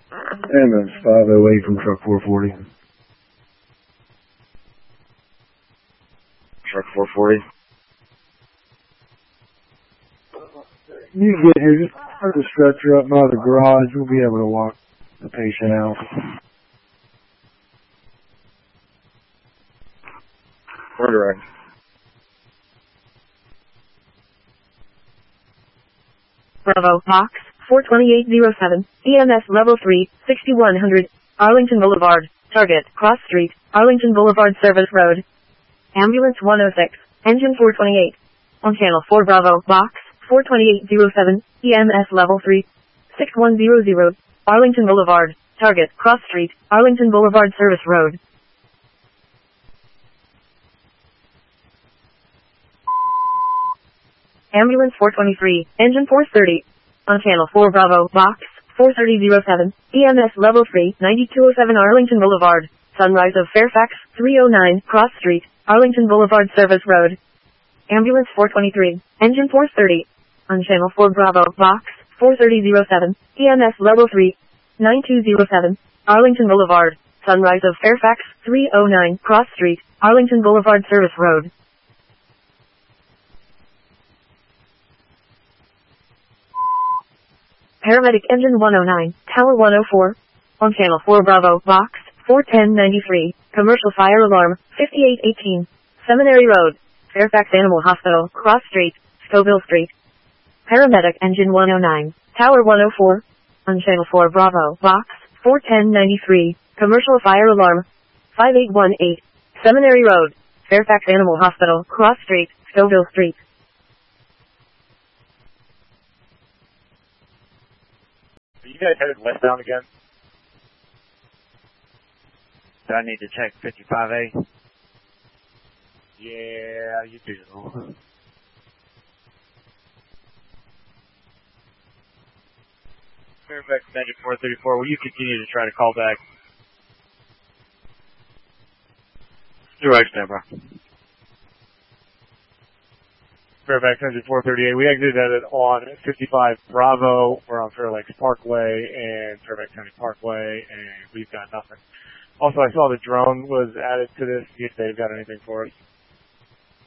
MS 508 from truck 440. Truck 440. You get here, just put the stretcher up by the garage. We'll be able to walk the patient out. We're direct. Bravo, Box, 42807, EMS Level 3, 6100, Arlington Boulevard, Target, Cross Street, Arlington Boulevard Service Road. Ambulance 106, Engine 428. On Channel 4 Bravo, Box, 42807, EMS Level 3, 6100, Arlington Boulevard, Target, Cross Street, Arlington Boulevard Service Road. Ambulance 423, Engine 430. On Channel 4 Bravo, Box, 43007, EMS Level 3, 9207 Arlington Boulevard, Sunrise of Fairfax, 309, Cross Street, Arlington Boulevard Service Road. Ambulance 423, Engine 430. On Channel 4 Bravo, Box, 43007, EMS Level 3, 9207, Arlington Boulevard, Sunrise of Fairfax, 309, Cross Street, Arlington Boulevard Service Road. Paramedic Engine 109, Tower 104. On Channel 4 Bravo, Box, 41093, Commercial Fire Alarm, 5818, Seminary Road, Fairfax Animal Hospital, Cross Street, Scoville Street. Paramedic Engine 109, Tower 104. On Channel 4 Bravo, Box, 41093, Commercial Fire Alarm, 5818, Seminary Road, Fairfax Animal Hospital, Cross Street, Scoville Street. Are you guys headed westbound again? Do I need to check 55A? Yeah, you do. Fairfax Engine 434, will you continue to try to call back? Direct, Deborah. Fairfax Engine 438. We exited on 55 Bravo. We're on Fair Lakes Parkway and Fairfax County Parkway, and we've got nothing. Also, I saw the drone was added to this. See if they've got anything for us.